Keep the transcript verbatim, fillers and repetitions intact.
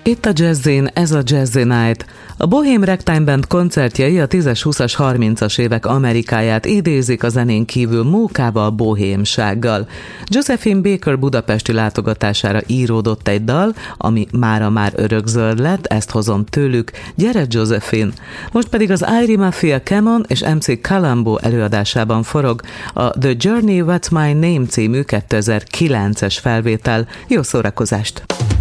Itt a Jazzin, ez a Jazzy Night. A Bohém Ragtime Band koncertjei a tízes, húszas, harmincas évek Amerikáját idézik, a zenén kívül mókával, bohémsággal. Josephine Baker budapesti látogatására íródott egy dal, ami mára már örökzöld lett, ezt hozom tőlük, gyere Josephine! Most pedig az Irie Mafia Camon és em cé Colombo előadásában forog a The Journey What's My Name című kétezer-kilences felvétel. Jó szórakozást!